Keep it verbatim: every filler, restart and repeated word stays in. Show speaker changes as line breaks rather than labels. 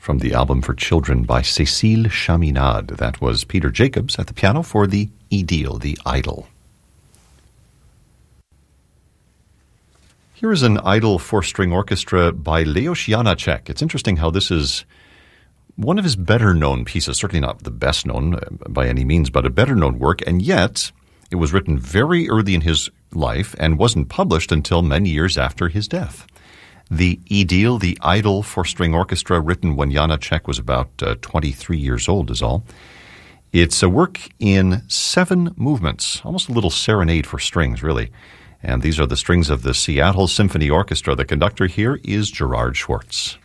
from the album for children by Cécile Chaminade. That was Peter Jacobs at the piano for the Idyll, the Idyll. Here is an Idyll four-string orchestra by Leos Janáček. It's interesting how this is one of his better-known pieces, certainly not the best-known by any means, but a better-known work, and yet it was written very early in his life and wasn't published until many years after his death. The Idyll, the Idyll four-string orchestra, written when Janáček was about uh, twenty-three years old is all. It's a work in seven movements, almost a little serenade for strings, really. And these are the strings of the Seattle Symphony Orchestra. The conductor here is Gerard Schwartz.